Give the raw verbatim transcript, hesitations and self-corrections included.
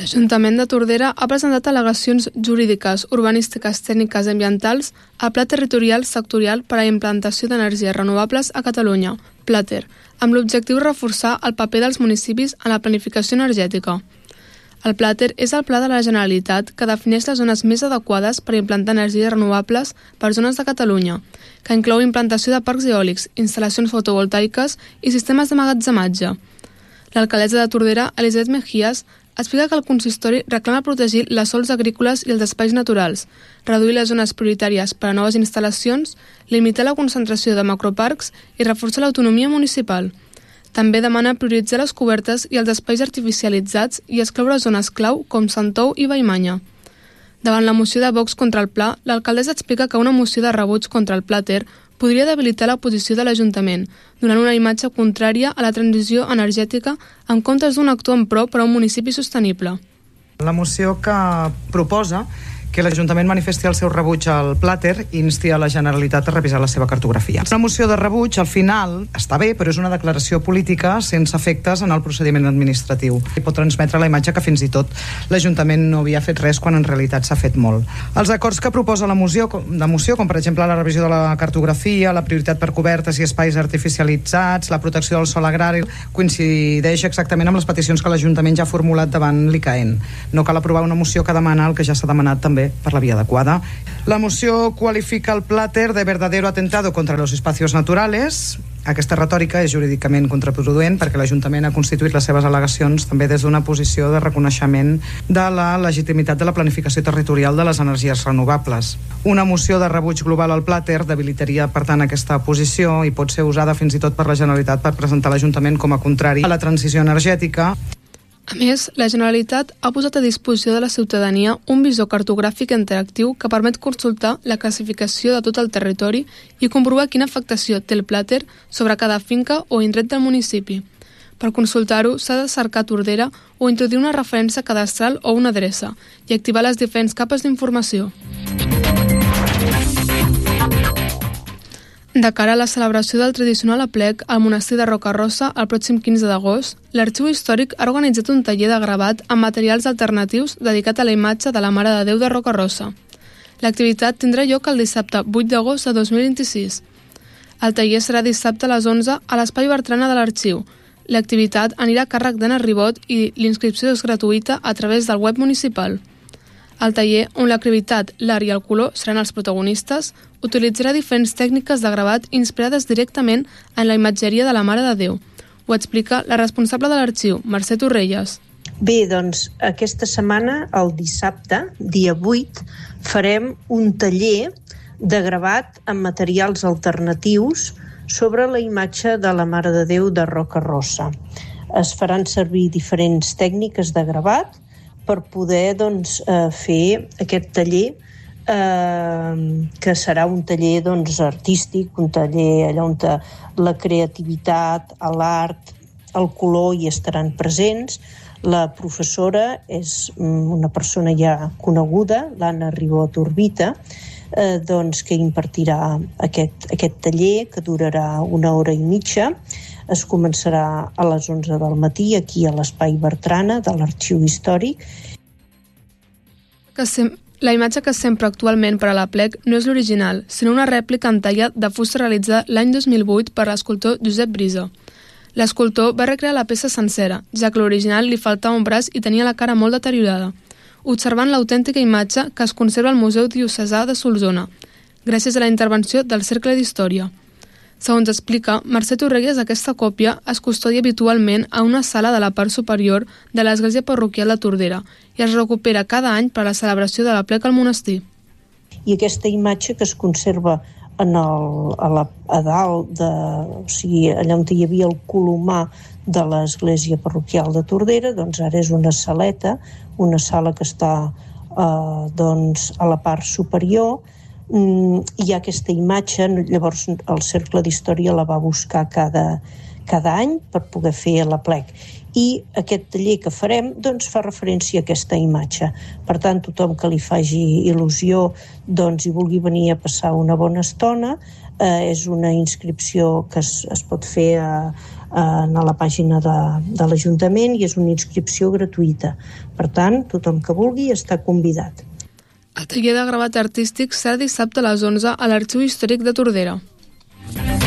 L'Ajuntament de Tordera ha presentat al·legacions jurídiques, urbanístiques, tècniques i ambientals al Pla Territorial Sectorial per a la Implantació d'Energies Renovables a Catalunya, PLATER, amb l'objectiu de reforçar el paper dels municipis en la planificació energètica. El PLATER és el pla de la Generalitat que defineix les zones més adequades per implantar energies renovables per zones de Catalunya, que inclou implantació de parcs eòlics, instal·lacions fotovoltaiques i sistemes d'emmagatzematge. L'alcaldessa de Tordera, Elisabet Mejías, explica que el consistori reclama protegir les sols agrícoles i els espais naturals, reduir les zones prioritàries per a noves instal·lacions, limitar la concentració de macroparcs i reforçar l'autonomia municipal. També demana prioritzar les cobertes i els espais artificialitzats i excloure zones clau com Sant Tou i Vallmanya. Davant la moció de Vox contra el pla, l'alcaldessa explica que una moció de rebuig contra el PLATER podria debilitar la posició de l'Ajuntament, donant una imatge contrària a la transició energètica en comptes d'un actor en pro per a un municipi sostenible. La moció que proposa que l'Ajuntament manifesti el seu rebuig al PLATER i insti a la Generalitat a revisar la seva cartografia. Una moció de rebuig, al final, està bé, però és una declaració política sense efectes en el procediment administratiu. I pot transmetre la imatge que fins i tot l'Ajuntament no havia fet res quan en realitat s'ha fet molt. Els acords que proposa la moció, de moció, com per exemple la revisió de la cartografia, la prioritat per cobertes i espais artificialitzats, la protecció del sòl agrari, coincideix exactament amb les peticions que l'Ajuntament ja ha formulat davant l'I C A E N. No cal aprovar una moció que demana el que ja s'ha demanat també per la via adequada. La moció qualifica el PLATER de verdadero atentado contra los espacios naturales. Aquesta retòrica és jurídicament contraproduent perquè l'Ajuntament ha constituït les seves al·legacions també des d'una posició de reconeixement de la legitimitat de la planificació territorial de les energies renovables. Una moció de rebuig global al PLATER debilitaria, per tant, aquesta posició i pot ser usada fins i tot per la Generalitat per presentar l'Ajuntament com a contrari a la transició energètica. A més, la Generalitat ha posat a disposició de la ciutadania un visor cartogràfic interactiu que permet consultar la classificació de tot el territori i comprovar quina afectació té el PLATER sobre cada finca o indret del municipi. Per consultar-ho, s'ha de cercar Tordera o introduir una referència cadastral o una adreça i activar les diferents capes d'informació. De cara a la celebració del tradicional aplec al monestir de Rocarosa el pròxim quinze d'agost, l'Arxiu Històric ha organitzat un taller de gravat amb materials alternatius dedicat a la imatge de la Mare de Déu de Rocarosa. L'activitat tindrà lloc el dissabte vuit d'agost de dos mil vint-i-sis. El taller serà dissabte a les onze a l'Espai Bertrana de l'Arxiu. L'activitat anirà a càrrec d'Anna Ribot i l'inscripció és gratuïta a través del web municipal. El taller, on l'activitat, l'art i el color seran els protagonistes, utilitzarà diferents tècniques de gravat inspirades directament en la imatgeria de la Mare de Déu. Ho explica la responsable de l'arxiu, Mercè Torrelles. Bé, doncs, aquesta setmana, el dissabte, dia vuit, farem un taller de gravat amb materials alternatius sobre la imatge de la Mare de Déu de Rocarosa. Es faran servir diferents tècniques de gravat per poder doncs, eh, fer aquest taller, eh, que serà un taller doncs, artístic, un taller allà on la creativitat, l'art, el color hi estaran presents. La professora és una persona ja coneguda, l'Anna Ribot Urbita, eh, doncs, que impartirà aquest, aquest taller, que durarà una hora i mitja. Es començarà a les onze del matí aquí a l'Espai Bertrana de l'Arxiu Històric. Que sem- la imatge que sempre actualment per a l'aplec no és l'original, sinó una rèplica en talla de fusta realitzada l'any dos mil vuit per l'escultor Josep Brisa. L'escultor va recrear la peça sencera, ja que l'original li faltava un braç i tenia la cara molt deteriorada, observant l'autèntica imatge que es conserva al Museu Diocesà de Solsona, gràcies a la intervenció del Cercle d'Història. Segons explica, Mercè Torrelles, aquesta còpia es custodia habitualment a una sala de la part superior de l'Església Parroquial de Tordera i es recupera cada any per a la celebració de l'aplec al monestir. I aquesta imatge que es conserva en el, a, la, a dalt, de, o sigui, allà on hi havia el colomar de l'Església Parroquial de Tordera, doncs ara és una saleta, una sala que està eh, doncs, a la part superior. Hi ha aquesta imatge, llavors el Cercle d'Història la va buscar cada, cada any per poder fer l'aplec. I aquest taller que farem doncs, fa referència a aquesta imatge. Per tant, tothom que li faci il·lusió doncs, i vulgui venir a passar una bona estona, eh, és una inscripció que es, es pot fer a, a la pàgina de, de l'Ajuntament i és una inscripció gratuïta. Per tant, tothom que vulgui està convidat. El taller de gravat artístic serà dissabte a les onze a l'Arxiu Històric de Tordera.